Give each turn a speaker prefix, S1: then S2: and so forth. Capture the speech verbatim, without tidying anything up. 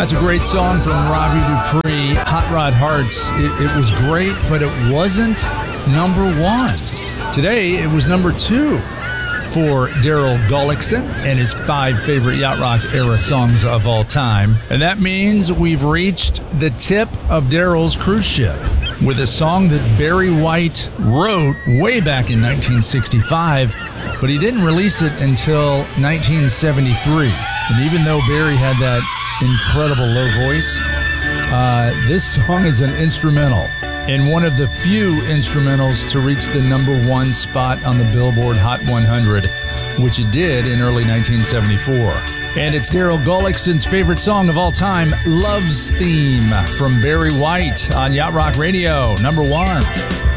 S1: That's a great song from Robbie Dupree, Hot Rod Hearts. It, it was great, but it wasn't number one. Today, it was number two for Daryl Gullickson and his five favorite Yacht Rock era songs of all time. And that means we've reached the tip of Daryl's cruise ship with a song that Barry White wrote way back in nineteen sixty-five, but he didn't release it until nineteen seventy-three. And even though Barry had that incredible low voice, uh, this song is an instrumental, and one of the few instrumentals to reach the number one spot on the Billboard Hot one hundred, which it did in early nineteen seventy-four. And it's Daryl Gullickson's favorite song of all time, Love's Theme, from Barry White on Yacht Rock Radio, number one.